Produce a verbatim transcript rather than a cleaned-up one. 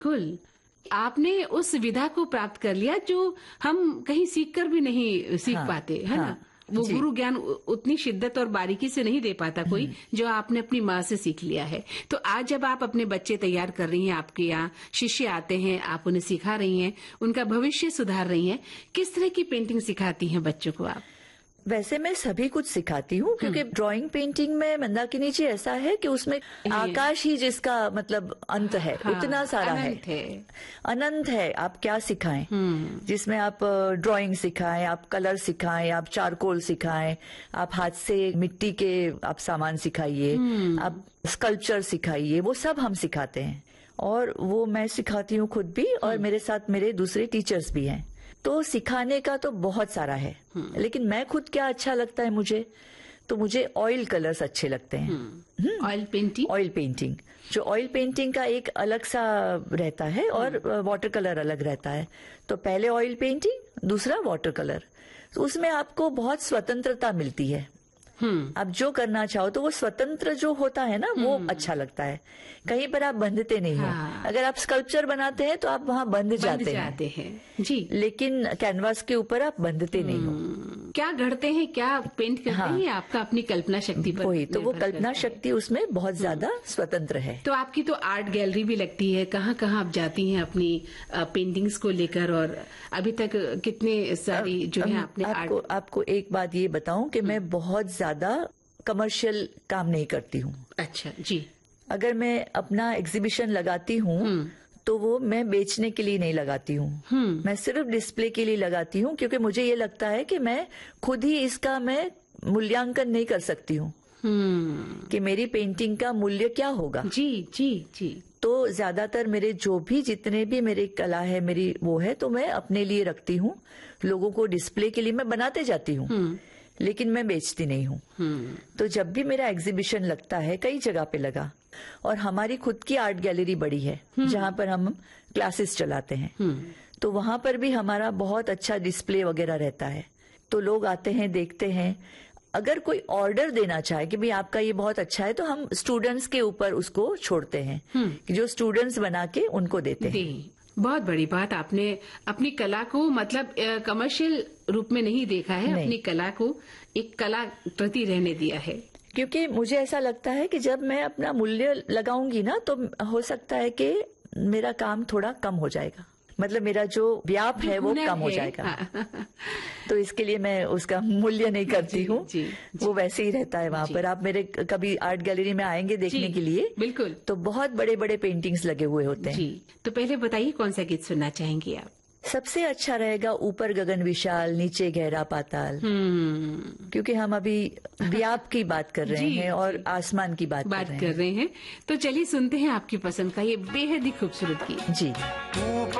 कुल आपने उस विधा को प्राप्त कर लिया जो हम कहीं सीख कर भी नहीं सीख हाँ, पाते, है हाँ, ना? वो जी। गुरु ज्ञान उ- उतनी शिद्दत और बारीकी से नहीं दे पाता कोई, जो आपने अपनी माँ से सीख लिया है। तो आज जब आप अपने बच्चे तैयार कर रही हैं, आपके यहाँ शिष्य आते हैं, आप उन्हें सिखा रही हैं, उनका भविष्य सुधार रही हैं, किस तरह की पेंटिंग सिखाती हैं बच्चों को आप? वैसे मैं सभी कुछ सिखाती हूँ, क्योंकि ड्राइंग पेंटिंग में मंदाकिनी जी ऐसा है कि उसमें आकाश ही जिसका मतलब अंत है, हाँ, उतना सारा है, अनंत है। अनंत है। आप क्या सिखाएं, जिसमें आप ड्राइंग सिखाएं, आप कलर सिखाएं, आप चारकोल सिखाएं, आप हाथ से मिट्टी के आप सामान सिखाइए, आप स्कल्पचर सिखाइए, वो सब हम सिखाते हैं। और वो मैं सिखाती हूँ खुद भी, और मेरे साथ मेरे दूसरे टीचर्स भी हैं। तो सिखाने का तो बहुत सारा है, लेकिन मैं खुद क्या अच्छा लगता है मुझे, तो मुझे ऑयल कलर्स अच्छे लगते हैं। ऑयल पेंटिंग ऑयल पेंटिंग, जो ऑयल पेंटिंग का एक अलग सा रहता है और वाटर कलर अलग रहता है। तो पहले ऑयल पेंटिंग, दूसरा वाटर कलर। तो उसमें आपको बहुत स्वतंत्रता मिलती है, आप जो करना चाहो तो वो स्वतंत्र जो होता है ना, वो अच्छा लगता है। कहीं पर आप बंधते नहीं हो। हाँ। अगर आप स्कल्पचर बनाते हैं तो आप वहां बंध जाते, बंध जाते हैं, हैं। जी। लेकिन कैनवास के ऊपर आप बंधते नहीं हो। क्या गढ़ते हैं, क्या पेंट करते हाँ। हैं, आपका अपनी कल्पना शक्ति पर वही तो, वो निर्भर कल्पना करता है। शक्ति उसमें बहुत ज्यादा स्वतंत्र है। तो आपकी तो आर्ट गैलरी भी लगती है, कहाँ कहाँ आप जाती हैं अपनी पेंटिंग्स को लेकर, और अभी तक कितने सारी जो है आपने आपको आर्ट? आपको एक बात ये बताऊं कि मैं बहुत ज्यादा कमर्शियल काम नहीं करती हूँ। अच्छा जी। अगर मैं अपना एग्जीबिशन लगाती हूँ तो वो मैं बेचने के लिए नहीं लगाती हूँ, मैं सिर्फ डिस्प्ले के लिए लगाती हूँ, क्योंकि मुझे ये लगता है कि मैं खुद ही इसका मैं मूल्यांकन नहीं कर सकती हूँ कि मेरी पेंटिंग का मूल्य क्या होगा। जी जी जी। तो ज्यादातर मेरे जो भी जितने भी मेरी कला है, मेरी वो है, तो मैं अपने लिए रखती हूँ, लोगों को डिस्प्ले के लिए मैं बनाते जाती हूँ, लेकिन मैं बेचती नहीं हूँ। तो जब भी मेरा एग्जीबिशन लगता है, कई जगह पे लगा, और हमारी खुद की आर्ट गैलरी बड़ी है जहाँ पर हम क्लासेस चलाते हैं, तो वहां पर भी हमारा बहुत अच्छा डिस्प्ले वगैरह रहता है। तो लोग आते हैं, देखते हैं। अगर कोई ऑर्डर देना चाहे कि भाई आपका ये बहुत अच्छा है, तो हम स्टूडेंट्स के ऊपर उसको छोड़ते हैं कि जो स्टूडेंट्स बना के उनको देते हैं। बहुत बड़ी बात, आपने अपनी कला को मतलब कमर्शियल रूप में नहीं देखा है, अपनी कला को एक कला प्रति रहने दिया है। क्योंकि मुझे ऐसा लगता है कि जब मैं अपना मूल्य लगाऊंगी ना, तो हो सकता है कि मेरा काम थोड़ा कम हो जाएगा, मतलब मेरा जो व्याप है वो कम हो जाएगा। तो इसके लिए मैं उसका मूल्य नहीं करती हूँ, वो वैसे ही रहता है वहां पर। आप मेरे कभी आर्ट गैलरी में आएंगे देखने के लिए, बिल्कुल, तो बहुत बड़े बड़े पेंटिंग्स लगे हुए होते हैं। जी। तो पहले बताइए कौन सा गीत सुनना चाहेंगी आप? सबसे अच्छा रहेगा ऊपर गगन विशाल नीचे गहरा पाताल, क्योंकि हम अभी व्याप की बात कर रहे हैं और आसमान की बात, बात कर रहे कर रहे हैं। तो चलिए सुनते हैं आपकी पसंद का ये बेहद ही खूबसूरत गीत। जी।